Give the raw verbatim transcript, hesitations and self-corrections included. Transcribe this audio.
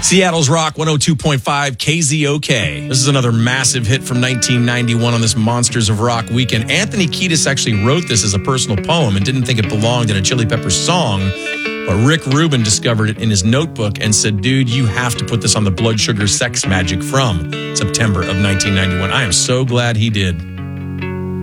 Seattle's Rock one oh two point five K Z O K. This is another massive hit from nineteen ninety-one on this Monsters of Rock weekend. Anthony Kiedis actually wrote this as a personal poem and didn't think it belonged in a Chili Peppers song. But Rick Rubin discovered it in his notebook and said, dude, you have to put this on the Blood Sugar Sex Magik from September of nineteen ninety-one. I am so glad he did.